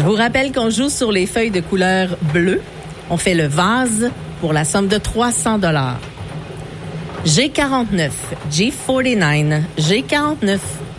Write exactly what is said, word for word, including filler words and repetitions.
Je vous rappelle qu'on joue sur les feuilles de couleur bleue. On fait le vase pour la somme de trois cents dollars. G quarante-neuf, G quarante-neuf, G quarante-neuf.